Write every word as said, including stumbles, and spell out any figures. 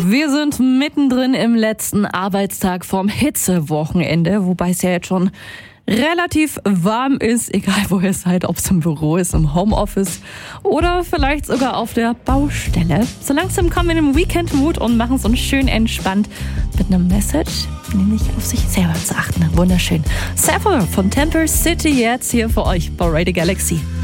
Wir sind mittendrin im letzten Arbeitstag vom Hitzewochenende, wobei es ja jetzt schon relativ warm ist, egal wo ihr seid, ob es im Büro ist, im Homeoffice oder vielleicht sogar auf der Baustelle. So langsam kommen wir in den Weekend-Mood und machen es uns schön entspannt mit einem Message, nämlich auf sich selber zu achten. Wunderschön. Sapphire von Temper City jetzt hier für euch bei Radio Galaxy.